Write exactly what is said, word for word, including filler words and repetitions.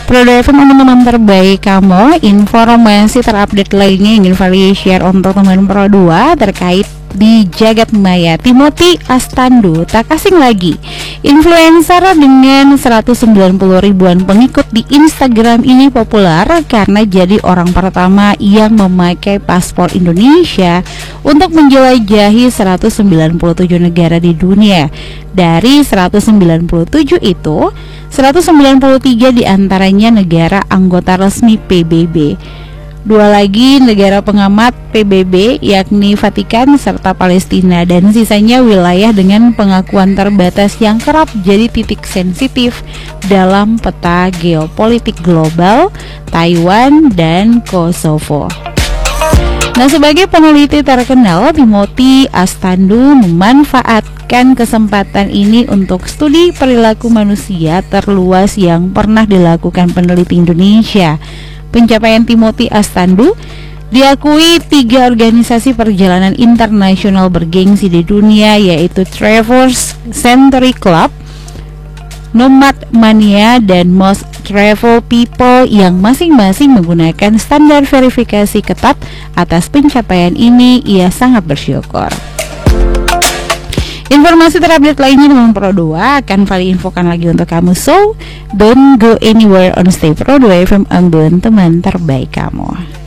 Pro dua F M, teman-teman terbaik kamu. Informasi terupdate lainnya ingin Vali share untuk teman Pro dua terkait di jagat maya. Timothy Astandu tak asing lagi. Influencer dengan seratus sembilan puluh ribuan pengikut di Instagram ini populer karena jadi orang pertama yang memakai paspor Indonesia untuk menjelajahi seratus sembilan puluh tujuh negara di dunia. Dari seratus sembilan puluh tujuh itu, seratus sembilan puluh tiga diantaranya negara anggota resmi P B B. Dua lagi negara pengamat P B B, yakni Vatikan serta Palestina, dan sisanya wilayah dengan pengakuan terbatas yang kerap jadi titik sensitif dalam peta geopolitik global, Taiwan dan Kosovo. Nah, sebagai peneliti terkenal, Timothy Astandu memanfaatkan kesempatan ini untuk studi perilaku manusia terluas yang pernah dilakukan peneliti Indonesia. Pencapaian Timothy Astandu diakui tiga organisasi perjalanan internasional bergengsi di dunia, yaitu Travelers Century Club, Nomad Mania, dan Most Travel People, yang masing-masing menggunakan standar verifikasi ketat. Atas pencapaian ini, ia sangat bersyukur. Informasi terupdate lainnya dengan Pro dua akan Vali infokan lagi untuk kamu. So, don't go anywhere on Stay Pro dua F M, anggun teman terbaik kamu.